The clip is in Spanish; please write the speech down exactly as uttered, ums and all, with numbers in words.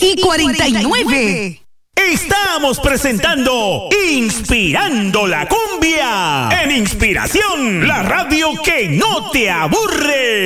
y cuarenta y nueve. Estamos presentando Inspirando la Cumbia en Inspiración, la radio que no te aburre.